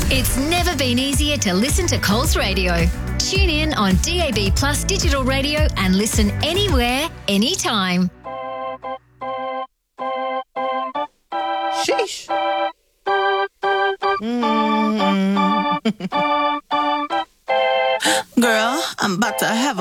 It's never been easier to listen to Coles Radio. Tune in on DAB Plus digital radio and listen anywhere, anytime. Sheesh. Girl, I'm about to have